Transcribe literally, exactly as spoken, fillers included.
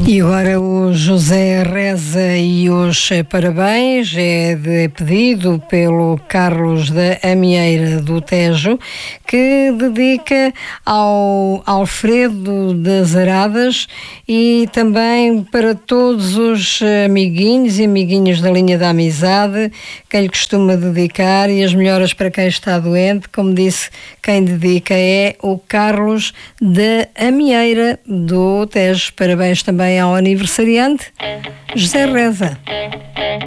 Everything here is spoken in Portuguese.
E agora o José reza e os parabéns é de pedido pelo Carlos da Amieira do Tejo, que dedica ao Alfredo das Aradas e também para todos os amiguinhos e amiguinhas da linha da amizade, quem lhe costuma dedicar, e as melhoras para quem está doente. Como disse, quem dedica é o Carlos da Amieira do Tejo. Parabéns também ao aniversariante José Reza.